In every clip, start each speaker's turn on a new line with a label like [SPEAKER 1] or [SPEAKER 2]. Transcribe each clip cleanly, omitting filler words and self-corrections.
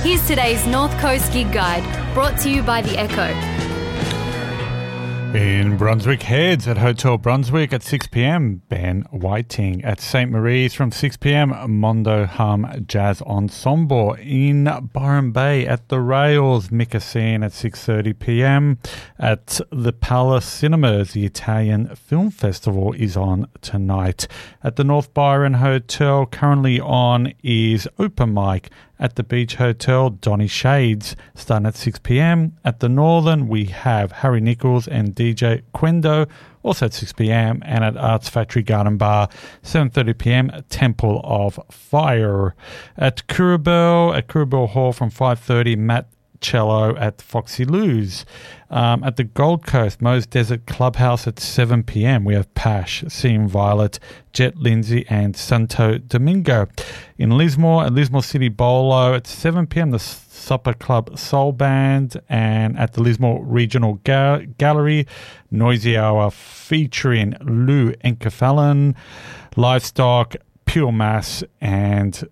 [SPEAKER 1] Here's today's North Coast Gig Guide, brought to you by The Echo.
[SPEAKER 2] In Brunswick Heads at Hotel Brunswick at 6 p.m, Ben Whiting. At St. Marie's from 6 p.m, Mondo Hum Jazz Ensemble. In Byron Bay at The Rails, Mikassine at 6:30 p.m. At the Palace Cinemas, the Italian Film Festival is on tonight. At the North Byron Hotel, currently on is Open Mic. At the Beach Hotel, Donny Shades, starting at 6 p.m. At the Northern, we have Harry Nichols and DJ Quendo, also at 6 p.m. And at Arts Factory Garden Bar, 7:30 p.m, Temple of Fire. At Kurubel Hall from 5:30, Matt Cello at Foxy Lou's. At the Gold Coast, Moe's Desert Clubhouse at 7 p.m, we have Pash, Seeing Violet, Jet Lindsay and Santo Domingo. In Lismore, at Lismore City Bolo at 7 p.m, the Supper Club Soul Band. And at the Lismore Regional Gallery, Noisy Hour featuring Lou Enkefallen, Livestock, Pure Mass and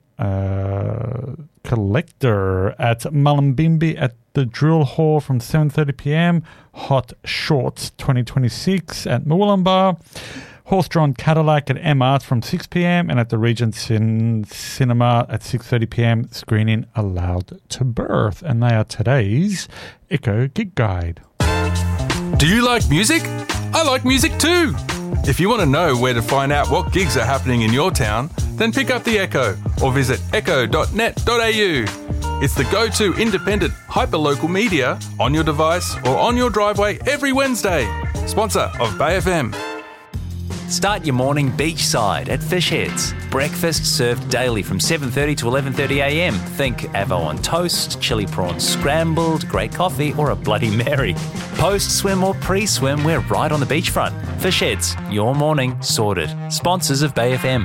[SPEAKER 2] Collector. At Mullumbimby at the Drill Hall from 7:30 p.m, Hot Shorts 2026 at Moolumbar. Horse-drawn Cadillac at M Arts from 6 p.m. and at the Regent Cinema at 6:30 p.m, screening Allowed to Birth. And they are today's Echo Gig Guide.
[SPEAKER 3] Do you like music? I like music too. If you want to know where to find out what gigs are happening in your town, then pick up The Echo or visit echo.net.au. It's the go-to independent, hyper-local media on your device or on your driveway every Wednesday. Sponsor of Bay FM.
[SPEAKER 4] Start your morning beachside at Fish Heads. Breakfast served daily from 7:30 to 11:30am. Think avo on toast, chili prawns scrambled, great coffee or a Bloody Mary. Post-swim or pre-swim, we're right on the beachfront. Fish Heads, your morning sorted. Sponsors of Bay FM.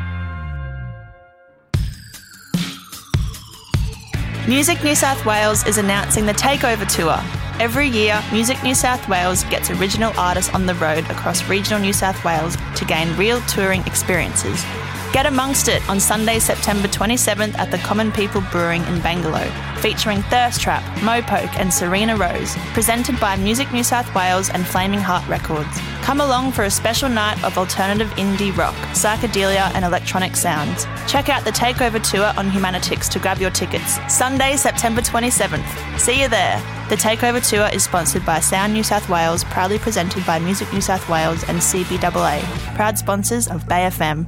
[SPEAKER 5] Music New South Wales is announcing the Takeover Tour. Every year, Music New South Wales gets original artists on the road across regional New South Wales to gain real touring experiences. Get amongst it on Sunday, September 27th at the Common People Brewing in Bangalow, featuring Thirst Trap, Mopoke and Serena Rose, presented by Music New South Wales and Flaming Heart Records. Come along for a special night of alternative indie rock, psychedelia and electronic sounds. Check out the Takeover Tour on Humanitix to grab your tickets. Sunday, September 27th. See you there. The Takeover Tour is sponsored by Sound New South Wales, proudly presented by Music New South Wales and CBAA, proud sponsors of Bay FM.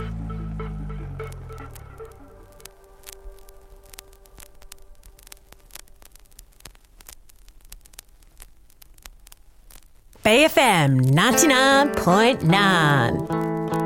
[SPEAKER 6] Bay FM 99.9.